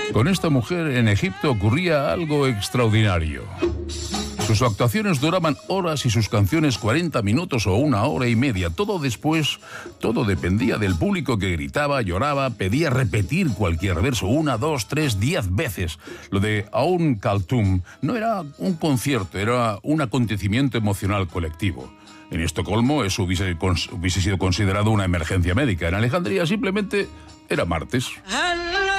Con esta mujer en Egipto ocurría algo extraordinario. Sus actuaciones duraban horas y sus canciones 40 minutos o 1 hora y media. Todo dependía del público que gritaba, lloraba, pedía repetir cualquier verso 1, 2, 3, 10 veces. Lo de Kaltum no era un concierto, era un acontecimiento emocional colectivo. En Estocolmo eso hubiese sido considerado una emergencia médica. En Alejandría simplemente era martes.